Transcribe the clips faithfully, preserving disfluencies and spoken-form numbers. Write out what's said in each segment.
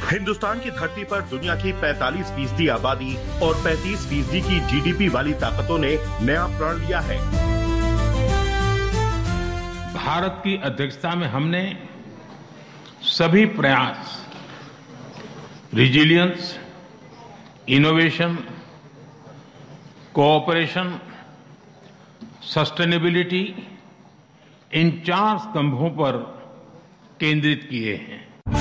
हिंदुस्तान की धरती पर दुनिया की पैंतालीस फीसदी आबादी और पैंतीस फीसदी की जीडीपी वाली ताकतों ने नया प्रण लिया है। भारत की अध्यक्षता में हमने सभी प्रयास रिजिलियंस, इनोवेशन, कोऑपरेशन, सस्टेनेबिलिटी इन चार स्तंभों पर केंद्रित किए हैं।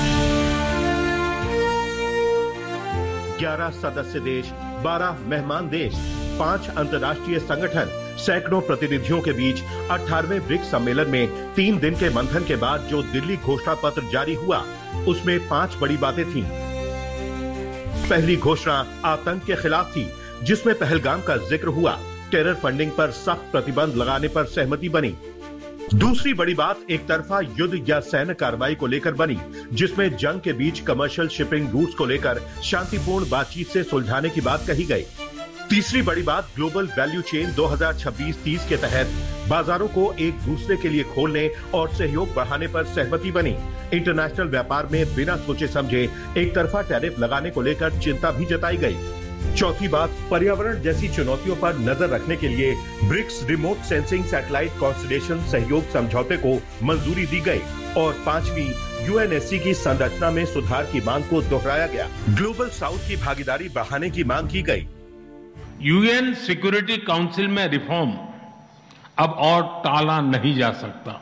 ग्यारह सदस्य देश, बारह मेहमान देश, पांच अंतर्राष्ट्रीय संगठन, सैकड़ों प्रतिनिधियों के बीच अठारहवें ब्रिक्स सम्मेलन में तीन दिन के मंथन के बाद जो दिल्ली घोषणा पत्र जारी हुआ, उसमें पांच बड़ी बातें थीं। पहली घोषणा आतंक के खिलाफ थी, जिसमें पहलगाम का जिक्र हुआ। टेरर फंडिंग पर सख्त प्रतिबंध लगाने पर सहमति बनी। दूसरी बड़ी बात एक तरफा युद्ध या सैन्य कार्रवाई को लेकर बनी, जिसमें जंग के बीच कमर्शियल शिपिंग रूट्स को लेकर शांतिपूर्ण बातचीत से सुलझाने की बात कही गई। तीसरी बड़ी बात ग्लोबल वैल्यू चेन दो हज़ार छब्बीस तीस के तहत बाजारों को एक दूसरे के लिए खोलने और सहयोग बढ़ाने पर सहमति बनी। इंटरनेशनल व्यापार में बिना सोचे समझे एक तरफा टैरिफ लगाने को लेकर चिंता भी जताई गई। चौथी बात पर्यावरण जैसी चुनौतियों पर नजर रखने के लिए BRICS remote sensing satellite constellation सहयोग समझौते को मंजूरी दी गई। और पांचवी यूएनएससी की संरचना में सुधार की मांग को दोहराया गया। ग्लोबल साउथ की भागीदारी बढ़ाने की मांग की गई। यूएन सिक्योरिटी काउंसिल में रिफॉर्म अब और टाला नहीं जा सकता।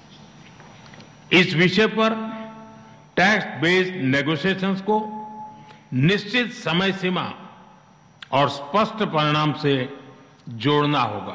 इस विषय पर टेक्स्ट बेस्ड नेगोशिएशंस को निश्चित समय सीमा और स्पष्ट परिणाम से जोड़ना होगा।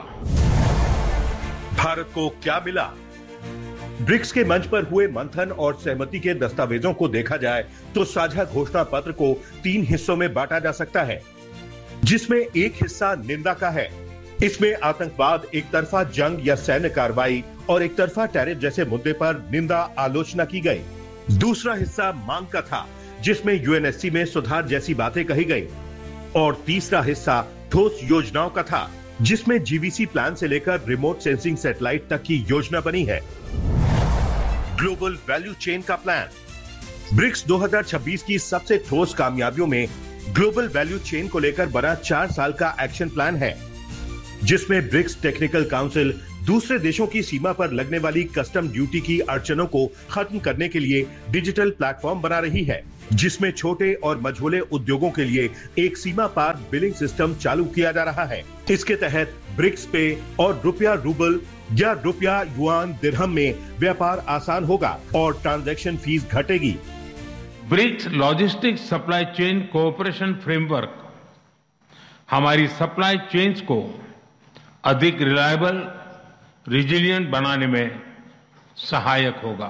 भारत को क्या मिला? ब्रिक्स के मंच पर हुए मंथन और सहमति के दस्तावेजों को देखा जाए तो साझा घोषणा पत्र को तीन हिस्सों में बांटा जा सकता है, जिसमें एक हिस्सा निंदा का है। इसमें आतंकवाद, एक तरफा जंग या सैन्य कार्रवाई और एक तरफा टैरिफ जैसे मुद्दे पर निंदा आलोचना की गई। दूसरा हिस्सा मांग का था, जिसमें यूएनएससी में सुधार जैसी बातें कही गई। और तीसरा हिस्सा ठोस योजनाओं का था, जिसमें जीवीसी प्लान से लेकर रिमोट सेंसिंग सैटेलाइट तक की योजना बनी है। ग्लोबल वैल्यू चेन का प्लान ब्रिक्स दो हज़ार छब्बीस की सबसे ठोस कामयाबियों में ग्लोबल वैल्यू चेन को लेकर बना चार साल का एक्शन प्लान है, जिसमें ब्रिक्स टेक्निकल काउंसिल दूसरे देशों की सीमा पर लगने वाली कस्टम ड्यूटी की अड़चनों को खत्म करने के लिए डिजिटल प्लेटफॉर्म बना रही है, जिसमें छोटे और मझोले उद्योगों के लिए एक सीमा पार बिलिंग सिस्टम चालू किया जा रहा है। इसके तहत ब्रिक्स पे और रुपया रूबल या रुपया युआन दिरहम में व्यापार आसान होगा और ट्रांजैक्शन फीस घटेगी। BRICS logistic supply chain cooperation framework हमारी सप्लाई चेन्स को अधिक रिलायबल, रिजिलियंट बनाने में सहायक होगा।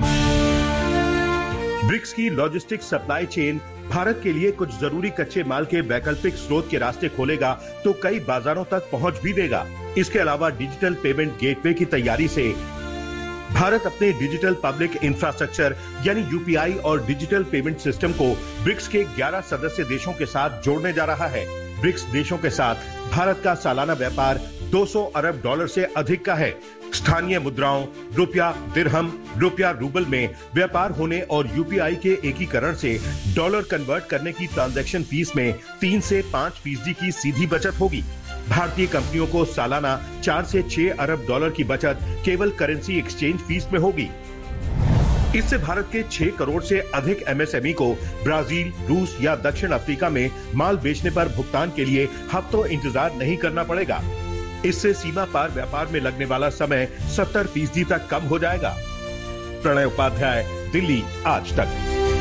ब्रिक्स की लॉजिस्टिक सप्लाई चेन भारत के लिए कुछ जरूरी कच्चे माल के वैकल्पिक स्रोत के रास्ते खोलेगा तो कई बाजारों तक पहुंच भी देगा। इसके अलावा डिजिटल पेमेंट गेटवे की तैयारी से भारत अपने डिजिटल पब्लिक इंफ्रास्ट्रक्चर यानी यूपीआई और डिजिटल पेमेंट सिस्टम को ब्रिक्स के ग्यारह सदस्य देशों के साथ जोड़ने जा रहा है। ब्रिक्स देशों के साथ भारत का सालाना व्यापार दो सौ अरब डॉलर से अधिक का है। स्थानीय मुद्राओं रुपया, दिरहम, रुपया रूबल में व्यापार होने और यूपीआई के एकीकरण से डॉलर कन्वर्ट करने की ट्रांजैक्शन फीस में तीन से पाँच फीसदी की सीधी बचत होगी। भारतीय कंपनियों को सालाना चार से छह अरब डॉलर की बचत केवल करेंसी एक्सचेंज फीस में होगी। इससे भारत के छह करोड़ से अधिक एमएसएमई को ब्राजील, रूस या दक्षिण अफ्रीका में माल बेचने पर भुगतान के लिए हफ्तों इंतजार नहीं करना पड़ेगा। इससे सीमा पार व्यापार में लगने वाला समय सत्तर फीसदी तक कम हो जाएगा। प्रणय उपाध्याय, दिल्ली, आज तक।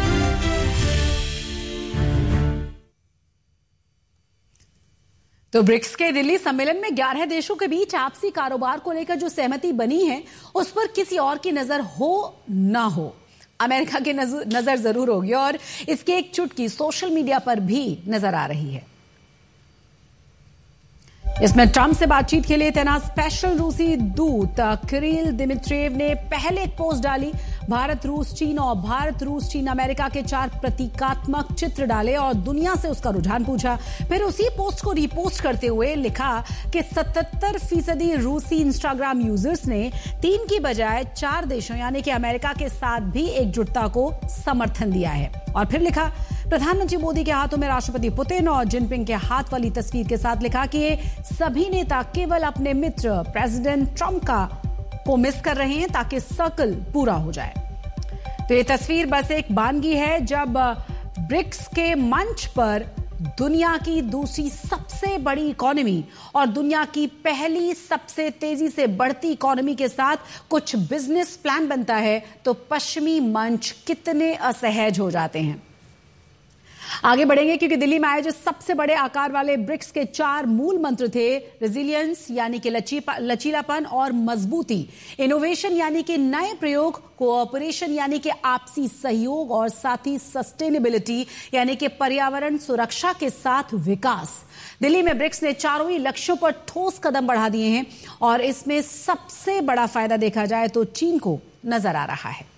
तो ब्रिक्स के दिल्ली सम्मेलन में ग्यारह देशों के बीच आपसी कारोबार को लेकर जो सहमति बनी है, उस पर किसी और की नजर हो ना हो, अमेरिका की नजर जरूर होगी और इसकी एक चुटकी सोशल मीडिया पर भी नजर आ रही है। इसमें ट्रंप से बातचीत के लिए तैनात स्पेशल रूसी दूत किरिल दिमित्रिएव ने पहले एक पोस्ट डाली। भारत रूस चीन और भारत रूस चीन अमेरिका के चार प्रतीकात्मक चित्र डाले और दुनिया से उसका रुझान पूछा। फिर उसी पोस्ट को रिपोस्ट करते हुए लिखा कि सतहत्तर फीसदी रूसी इंस्टाग्राम यूजर्स ने तीन की बजाय चार देशों यानी कि अमेरिका के साथ भी एकजुटता को समर्थन दिया है। और फिर लिखा, प्रधानमंत्री मोदी के हाथों में राष्ट्रपति पुतिन और जिनपिंग के हाथ वाली तस्वीर के साथ लिखा कि ये सभी नेता केवल अपने मित्र प्रेसिडेंट ट्रंप का को मिस कर रहे हैं ताकि सर्कल पूरा हो जाए। तो ये तस्वीर बस एक बानगी है जब ब्रिक्स के मंच पर दुनिया की दूसरी सबसे बड़ी इकोनॉमी और दुनिया की पहली सबसे तेजी से बढ़ती इकोनॉमी के साथ कुछ बिजनेस प्लान बनता है तो पश्चिमी मंच कितने असहज हो जाते हैं। आगे बढ़ेंगे क्योंकि दिल्ली में आयोजित सबसे बड़े आकार वाले ब्रिक्स के चार मूल मंत्र थे। रेजिलियंस यानी कि लचीलापन और मजबूती, इनोवेशन यानी कि नए प्रयोग, कोऑपरेशन यानी कि आपसी सहयोग और साथ ही सस्टेनेबिलिटी यानी कि पर्यावरण सुरक्षा के साथ विकास। दिल्ली में ब्रिक्स ने चारों ही लक्ष्यों पर ठोस कदम बढ़ा दिए हैं और इसमें सबसे बड़ा फायदा देखा जाए तो चीन को नजर आ रहा है।